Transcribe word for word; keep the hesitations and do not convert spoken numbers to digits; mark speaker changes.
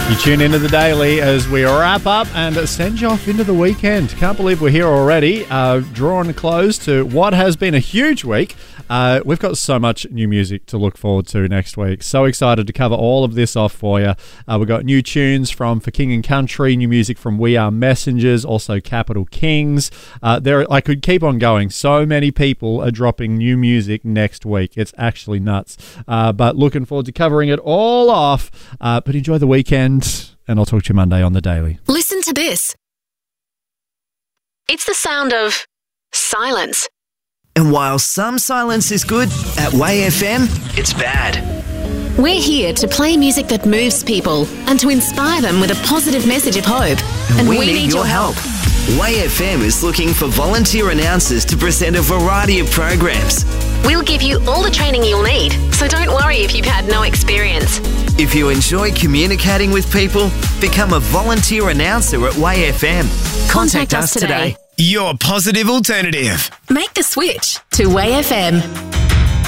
Speaker 1: You tune into the Daily as we wrap up and send you off into the weekend. Can't believe we're here already, uh, drawing close to what has been a huge week. Uh, we've got so much new music to look forward to next week. So excited to cover all of this off for you. Uh, we've got new tunes from For King and Country, new music from We Are Messengers, also Capital Kings. Uh, there, I could keep on going. So many people are dropping new music next week. It's actually nuts. Uh, but looking forward to covering it all off. Uh, but enjoy the weekend, and I'll talk to you Monday on The Daily.
Speaker 2: Listen to this. It's the sound of silence.
Speaker 3: And while some silence is good, at Way F M, it's bad.
Speaker 2: We're here to play music that moves people and to inspire them with a positive message of hope.
Speaker 3: And, and we, we need, need your help. help. Way F M is looking for volunteer announcers to present a variety of programs.
Speaker 2: We'll give you all the training you'll need, so don't worry if you've had no experience.
Speaker 3: If you enjoy communicating with people, become a volunteer announcer at Way F M. Contact, Contact us today.
Speaker 4: Your positive alternative.
Speaker 2: Make the switch to Way F M.